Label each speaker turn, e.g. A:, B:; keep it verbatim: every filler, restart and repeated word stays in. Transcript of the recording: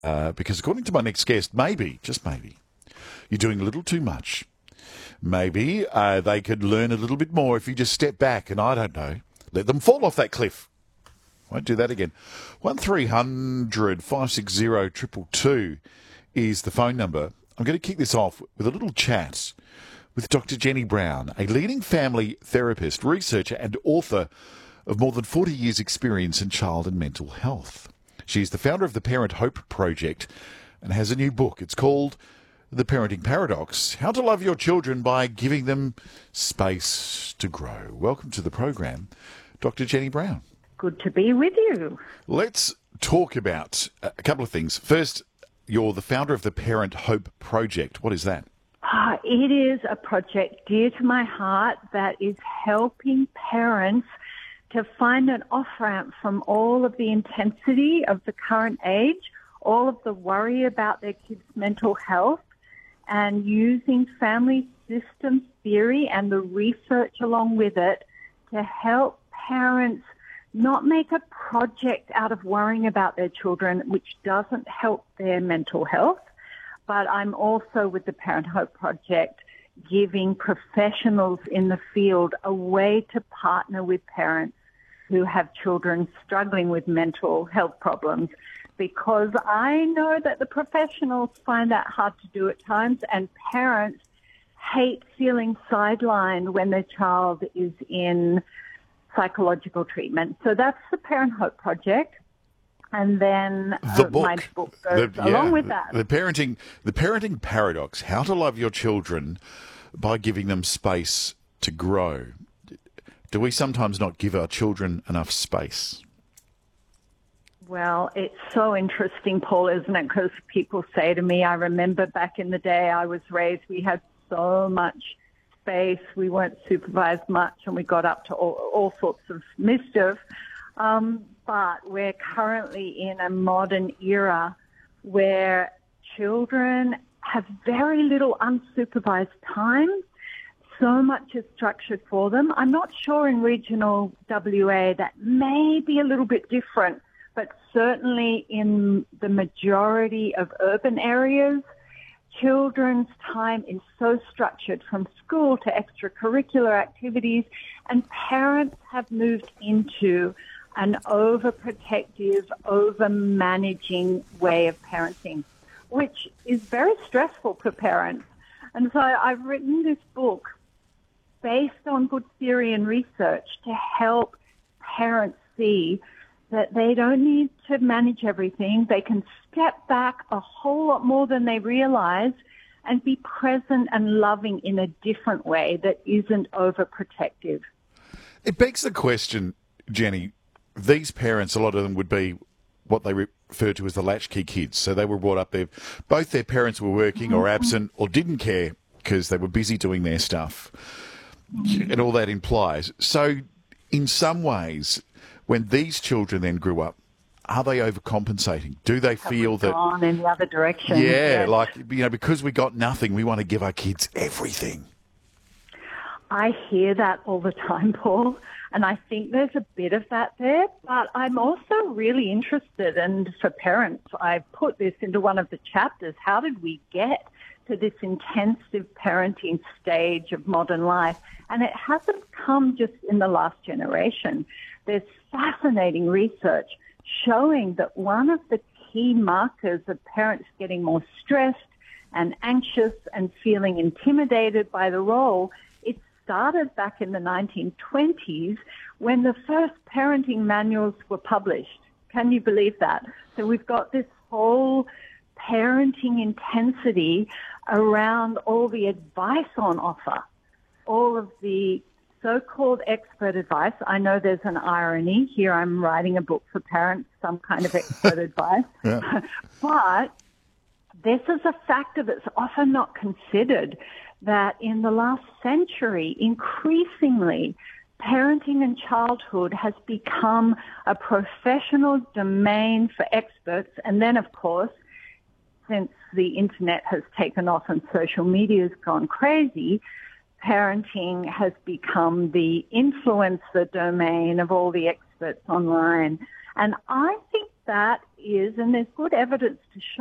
A: Uh, because according to my next guest, maybe, just maybe, you're doing a little too much. Maybe uh, they could learn a little bit more if you just step back and, I don't know, let them fall off that cliff. Won't do that again. one three hundred five six zero two two two is the phone number. I'm going to kick this off with a little chat with Doctor Jenny Brown, a leading family therapist, researcher and author of more than forty years' experience in child and mental health. She's the founder of the Parent Hope Project and has a new book. It's called The Parenting Paradox, How to Love Your Children by Giving Them Space to Grow. Welcome to the program, Doctor Jenny Brown.
B: Good to be with you.
A: Let's talk about a couple of things. First, you're the founder of the Parent Hope Project. What is that?
B: Uh, it is a project dear to my heart that is helping parents to find an off-ramp from all of the intensity of the current age, all of the worry about their kids' mental health, and using family systems theory and the research along with it to help parents not make a project out of worrying about their children, which doesn't help their mental health. But I'm also with the Parent Hope Project giving professionals in the field a way to partner with parents who have children struggling with mental health problems, because I know that the professionals find that hard to do at times, and parents hate feeling sidelined when their child is in psychological treatment. So that's the Parent Hope Project. And then
A: the
B: uh,
A: book,
B: my book goes
A: the,
B: along
A: yeah,
B: with that.
A: The parenting, the parenting paradox: How to love your children by giving them space to grow. Do we sometimes not give our children enough space?
B: Well, it's so interesting, Paul, isn't it? Because people say to me, I remember back in the day I was raised, we had so much space, we weren't supervised much, and we got up to all, all sorts of mischief. Um, but we're currently in a modern era where children have very little unsupervised time. So much is structured for them. I'm not sure in regional W A that may be a little bit different, but certainly in the majority of urban areas, children's time is so structured from school to extracurricular activities, and parents have moved into an overprotective, over-managing way of parenting, which is very stressful for parents. And so I've written this book based on good theory and research to help parents see that they don't need to manage everything. They can step back a whole lot more than they realize and be present and loving in a different way that isn't overprotective.
A: It begs the question, Jenny, these parents, a lot of them would be what they refer to as the latchkey kids. So they were brought up there. Both their parents were working or absent or didn't care because they were busy doing their stuff. And all that implies. So in some ways, when these children then grew up, are they overcompensating? Do they feel that...
B: gone in the other direction?
A: Yeah, yes. Like, you know, because we got nothing, we want to give our kids everything.
B: I hear that all the time, Paul, and I think there's a bit of that there, but I'm also really interested, and for parents, I've put this into one of the chapters, how did we get to this intensive parenting stage of modern life? And it hasn't come just in the last generation. There's fascinating research showing that one of the key markers of parents getting more stressed and anxious and feeling intimidated by the role, it started back in the nineteen twenties when the first parenting manuals were published. Can you believe that? So we've got this whole parenting intensity around all the advice on offer, all of the so-called expert advice. I know there's an irony here. I'm writing a book for parents, some kind of expert advice. Yeah. But this is a factor that's often not considered, that in the last century, increasingly, parenting and childhood has become a professional domain for experts. And then, of course, since the internet has taken off and social media has gone crazy, parenting has become the influencer domain of all the experts online. And I think that is, and there's good evidence to show